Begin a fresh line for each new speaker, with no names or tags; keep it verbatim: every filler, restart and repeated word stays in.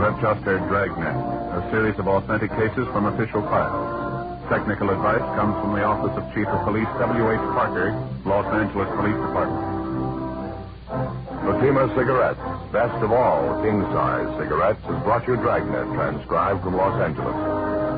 Webchester Dragnet, a series of authentic cases from official files. Technical advice comes from the Office of Chief of Police W H. Parker, Los Angeles Police Department.
Fatima Cigarettes, best of all king-size cigarettes, has brought you Dragnet, transcribed from Los Angeles.